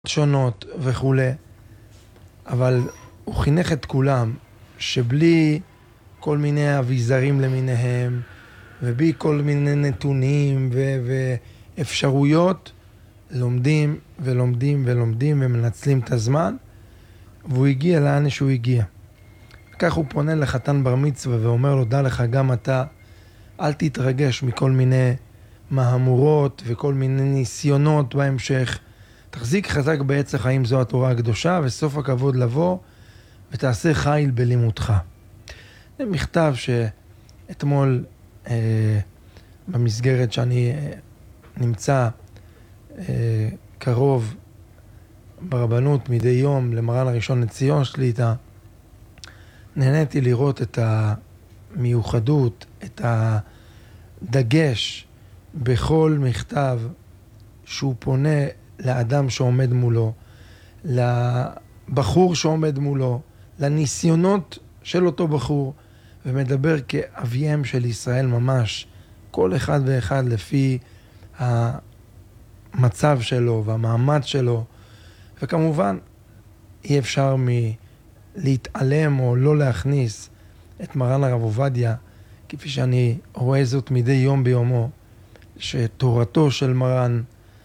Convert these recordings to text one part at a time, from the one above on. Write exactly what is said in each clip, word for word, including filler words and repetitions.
שונות וכו', אבל הוא חינך את כולם שבלי כל מיני אביזרים למיניהם ובלי כל מיני נתונים ו- ואפשרויות לומדים ולומדים ולומדים ומנצלים את הזמן, והוא הגיע לאן שהוא הגיע. כך הוא פונה לחתן בר מצווה ואומר לו, דע לך גם אתה, אל תתרגש מכל מיני מהמורות וכל מיני ניסיונות בהמשך. תחזיק חזק בעץ החיים, זו התורה הקדושה, וסוף הכבוד לבוא ותעשה חיל בלימודך. זה מכתב שאתמול אה, במסגרת שאני אה, נמצא אה, קרוב ברבנות מדי יום למרן הראשון לציון שליט"א, נהניתי לראות את המיוחדות, את הדגש בכל מכתב שהוא פונה לאדם שעומד מולו, לבחור שעומד מולו, לניסיונות של אותו בחור, ומדבר כאביהם של ישראל ממש, כל אחד ואחד לפי המצב שלו והמעמד שלו, וכמובן אי אפשר מלהתעלם או לא להכניס את מרן הרב עובדיה, כפי שאני רואה זאת מדי יום ביומו, שתורתו של מרן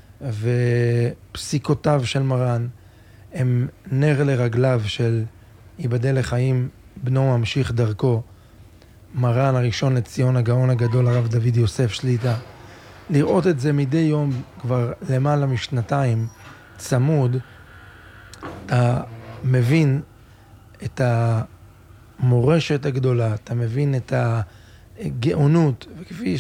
ופסיקותיו של מרן הם נר לרגליו של ייבדל לחיים בנו ממשיך דרכו, מרן הראשון לציון הגאון הגדול הרב דוד יוסף שליט"א. לראות את זה מדי יום כבר למעלה משנתיים צמוד, אתה מבין את המורשת הגדולה, אתה מבין את הגאונות, וכפי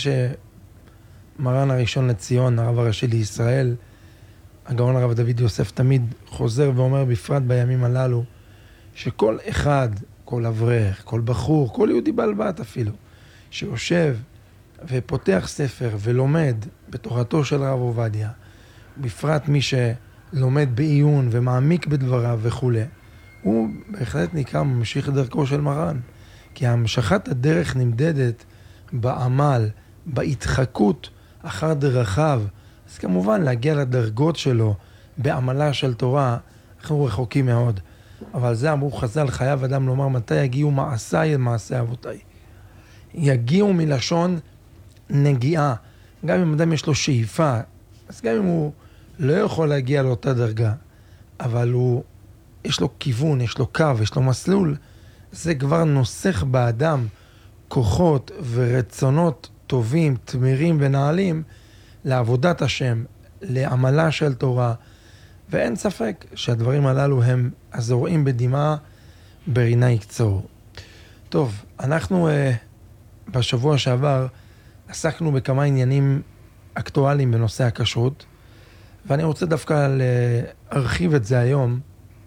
שמרן הראשון לציון, הרב הראשי לישראל, הגאון הרב דוד יוסף תמיד חוזר ואומר בפרט בימים הללו, שכל אחד, כל אברך, כל בחור, כל יהודי בעל בת אפילו, שיושב ופותח ספר ולומד בתורתו של הרב עובדיה, בפרט מי שלומד בעיון ומעמיק בדבריו וכו', הוא בהחלט נקרא ממשיך דרכו של מרן. כי המשכת הדרך נמדדת בעמל, בהתחקות אחר דרכיו. אז כמובן להגיע לדרגות שלו בעמלה של תורה, אנחנו רחוקים מאוד. אבל זה אמרו חז"ל, חייב אדם לומר מתי יגיעו מעשיי אל מעשי אבותיי. יגיעו מלשון נגיעה. גם אם אדם יש לו שאיפה, אז גם אם הוא לא יכול להגיע לאותה דרגה, אבל הוא, יש לו כיוון, יש לו קו, יש לו מסלול, זה כבר נוסח באדם כוחות ורצונות טובים, תמירים ונעלים לעבודת השם, לעמלה של תורה, ואין ספק שהדברים הללו הם הזורעים בדמעה ברינה יקצור. טוב, אנחנו uh, בשבוע שעבר עסקנו בכמה עניינים אקטואליים בנושא הכשרות, ואני רוצה דווקא להרחיב את זה היום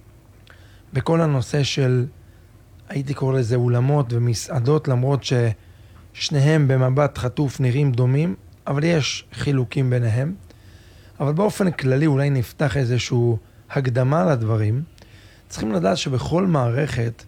בכל הנושא של, הייתי קורא לזה אולמות ומסעדות, למרות ששניהם במבט חטוף נראים דומים, אבל יש חילוקים ביניהם. אבל באופן כללי אולי נפתח איזשהו הקדמה לדברים. צריכים לדעת שבכל מערכת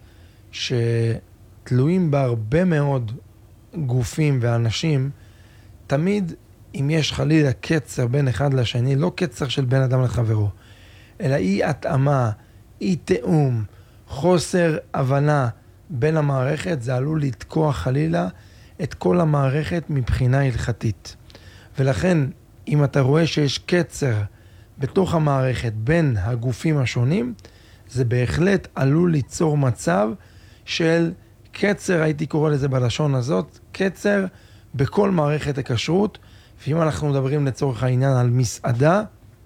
שתלויים בה הרבה מאוד גופים ואנשים, תמיד אם יש חלילה קצר בין אחד לשני, לא קצר של בין אדם לחברו, אלא אי התאמה, אי תאום, חוסר הבנה בין המערכת, זה עלול לתקוע חלילה את כל המערכת מבחינה הלכתית. ולכן אם אתה רואה שיש קצר בתוך המערכת בין הגופים השונים, זה בהחלט עלול ליצור מצב של קצר, הייתי קורא לזה בלשון הזאת, קצר בכל מערכת הכשרות. ואם אנחנו מדברים לצורך העניין על מסעדה,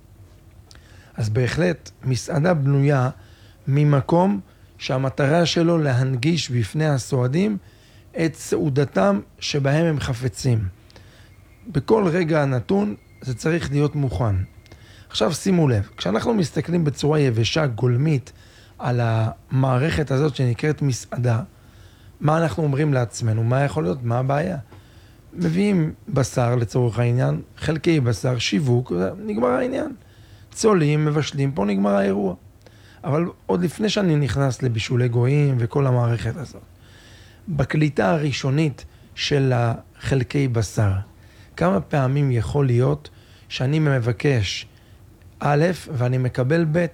אז בהחלט מסעדה בנויה ממקום שהמטרה שלו להנגיש בפני הסועדים את סעודתם שבהם הם חפצים. בכל רגע נתון זה צריך להיות מוכן. עכשיו שימו לב, כשאנחנו מסתכלים בצורה יבשה, גולמית, על המערכת הזאת שנקראת מסעדה, מה אנחנו אומרים לעצמנו? מה יכול להיות? מה הבעיה? מביאים בשר לצורך העניין, חלקי בשר, שיווק, נגמר העניין. צולים, מבשלים, פה נגמר האירוע. אבל עוד לפני שאני נכנס לבישולי גויים וכל המערכת הזאת, בקליטה הראשונית של החלקי בשר, כמה פעמים יכול להיות שאני מבקש א', ואני מקבל ב',